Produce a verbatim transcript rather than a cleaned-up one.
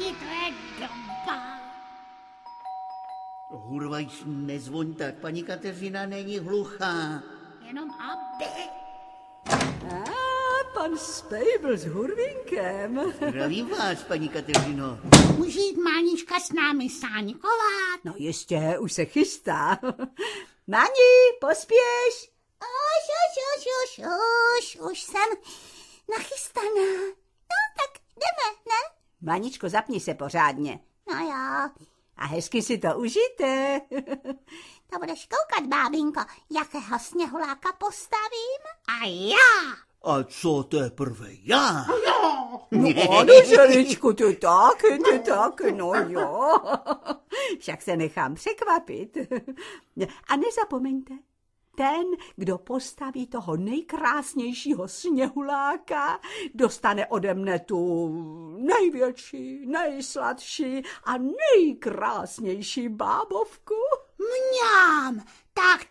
Medvědomba. Hurvajš, nezvoň tak, paní Kateřina není hluchá. Jenom aby. A pan Spejbl s hurvinkem. Zdravím vás, paní Kateřino. Může jít Mánička s námi sáňkovat? No jistě, už se chystá. Mani, pospěš. Už, už, už, už, už, už jsem nachystaná. No tak jdeme, ne? Maničko, zapni se pořádně. No jo. A hezky si to užijte. To budeš koukat, bábinko, jakého sněhuláka postavím? A já! A co teprve já? No ano, želičku, ty taky, ty taky, no jo. Však se nechám překvapit. A nezapomeňte, ten, kdo postaví toho nejkrásnějšího sněhuláka, dostane ode mne tu největší, nejsladší a nejkrásnější bábovku. Mňám, tak